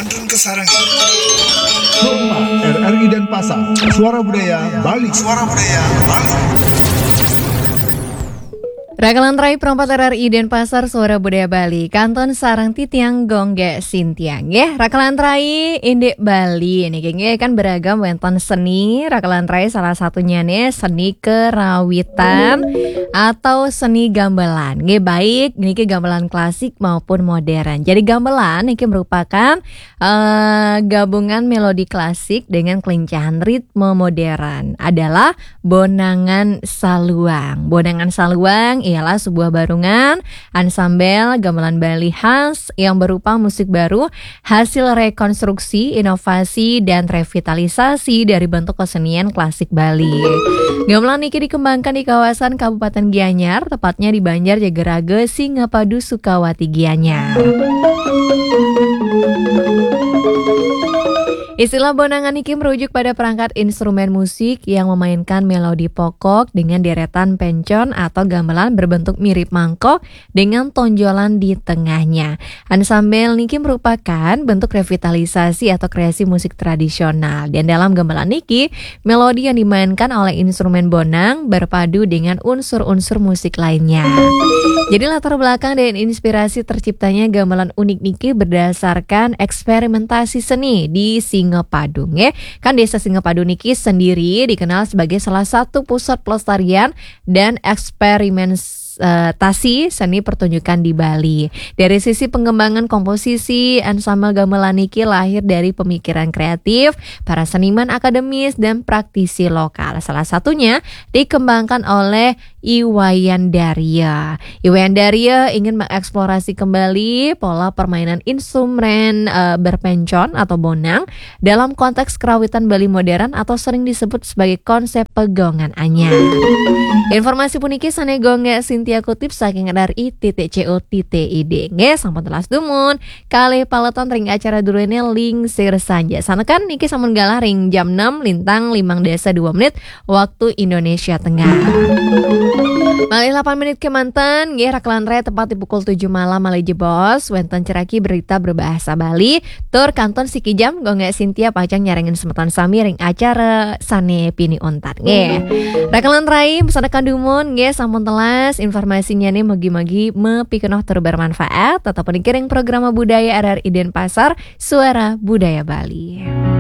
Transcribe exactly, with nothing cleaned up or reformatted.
Kantun Kesarangan. Hotma R R I Denpasar, Suara Budaya Bali. Suara Budaya Bali. Rakalan Rai Perempat R R I Denpasar, Suara Budaya Bali, Kanton Sarang Titiang Gongge Sintiang ya. Rakalan Rai Indek Bali ini gengnya kan beragam wonten seni. Rakalan Rai salah satunya nih seni kerawitan atau seni gamelan. Nggih baik niki gamelan klasik maupun modern. Jadi gamelan niki merupakan uh, gabungan melodi klasik dengan kelincahan ritme modern. Adalah bonangan saluang. Bonangan saluang ialah sebuah barungan ansambel gamelan Bali khas yang berupa musik baru hasil rekonstruksi, inovasi, dan revitalisasi dari bentuk kesenian klasik Bali. Gamelan ini dikembangkan di kawasan Kabupaten Gianyar, tepatnya di Banjar Jagerage, Singapadu, Sukawati, Gianyar. Istilah bonangan iki merujuk pada perangkat instrumen musik yang memainkan melodi pokok dengan deretan pencon atau gamelan berbentuk mirip mangkok dengan tonjolan di tengahnya. Ansambel niki merupakan bentuk revitalisasi atau kreasi musik tradisional. Dan dalam gamelan niki, melodi yang dimainkan oleh instrumen bonang berpadu dengan unsur-unsur musik lainnya. Jadi latar belakang dan inspirasi terciptanya gamelan unik niki berdasarkan eksperimentasi seni di Singapadu ya. Kan desa Singapadu niki sendiri dikenal sebagai salah satu pusat pelestarian dan eksperimentasi seni pertunjukan di Bali. Dari sisi pengembangan komposisi, ansambel gamelan niki lahir dari pemikiran kreatif para seniman akademis dan praktisi lokal. Salah satunya dikembangkan oleh Iwayan Darya. Iwayan Darya ingin mengeksplorasi kembali pola permainan instrumen e, berpencon atau bonang dalam konteks kerawitan Bali modern atau sering disebut sebagai konsep pegongan anyar. Informasi puniki sane gongge Sintia kutip saking R R I titik co titik id. Nge sampun telas dumun kali paleton ring acara durene ling sir sanja. Sanekan niki sampun galah ring jam enam lintang limang desa dua menit waktu Indonesia Tengah. Malih delapan menit kemanten, nggih rakalan re tepat di pukul tujuh malam malih jebos, wonten ceraki berita berbahasa Bali, tur kanton siki jam gongge Sintia pacang nyarengin semeton sami ring acara sane pini ontar nggih. Rakalan rai pesanekan dumun nggih sampun telas informasinya nih magi-magi mepikenoh tur bermanfaat ataupun dikiring program budaya R R I Denpasar, Suara Budaya Bali.